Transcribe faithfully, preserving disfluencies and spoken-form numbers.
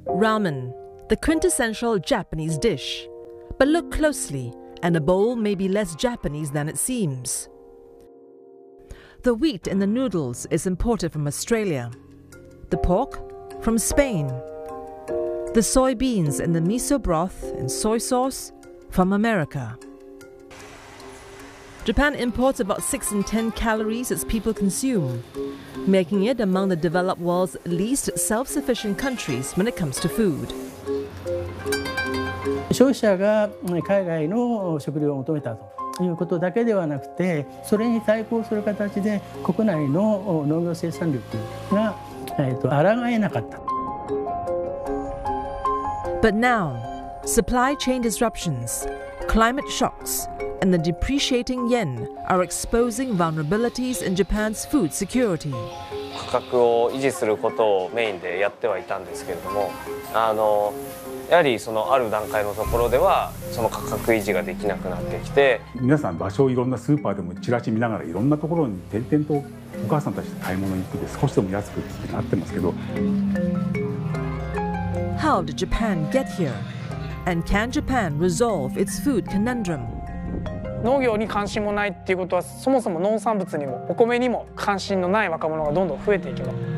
Ramen, the quintessential Japanese dish. But look closely, and a bowl may be less Japanese than it seems. The wheat in the noodles is imported from Australia. The pork from Spain. The soybeans in the miso broth and soy sauce from America. Japan imports about six in ten calories its people consume, making it among the developed world's least self-sufficient countries when it comes to food. 消費者が海外の食料を求めたということだけではなくて、それに対抗する形で国内の農業生産力が抗えなかった。 But now, supply chain disruptions, climate shocks, and the depreciating yen are exposing vulnerabilities in Japan's food security. 価格を維持することをメインでやってはいたんですけれども、あのやはりそのある段階のところではその価格維持ができなくなってきて、 皆さん場所をいろんなスーパーでもチラシ見ながらいろんなところに点々とお母さんたちと買い物に行って少しでも安くってなってますけど。 How did Japan get here? And can Japan resolve its food conundrum? 農業に関心もないっていうことは、そもそも農産物にもお米にも関心のない若者がどんどん増えていけば